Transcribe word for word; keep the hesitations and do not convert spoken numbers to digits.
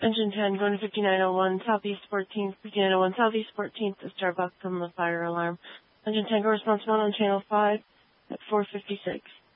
Engine ten, going to fifty-nine oh one, Southeast fourteenth, fifty-nine oh one, Southeast fourteenth, the Starbucks on the fire alarm. Engine ten, go response one on channel five at four fifty-six.